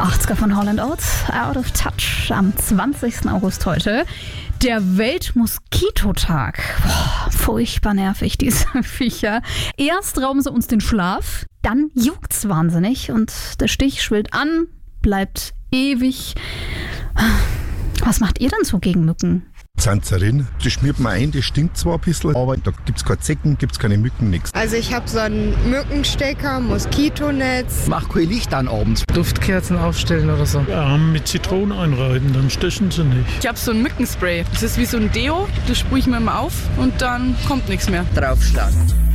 80er von Holland Oates, Out of Touch, am 20. August heute. Der Weltmoskitotag. Furchtbar nervig, diese Viecher. Erst rauben sie uns den Schlaf, dann juckt's wahnsinnig und der Stich schwillt an, bleibt ewig. Was macht ihr denn so gegen Mücken? Zanzarin, das schmiert man ein, das stinkt zwar ein bisschen, aber da gibt's keine Zecken, gibt's keine Mücken, nichts. Also ich habe so einen Mückenstecker, Moskitonetz. Mach kein Licht an abends. Duftkerzen aufstellen oder so. Ja, mit Zitronen einreiben, dann stechen sie nicht. Ich habe so ein Mückenspray. Das ist wie so ein Deo, das sprühe ich mir immer auf und dann kommt nichts mehr. Draufschlagen.